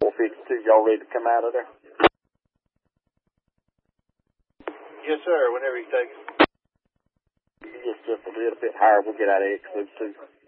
452, y'all ready to come out of there? Yes, sir. Whenever you take it. Just a little bit higher, we'll get out of X-Loop 2.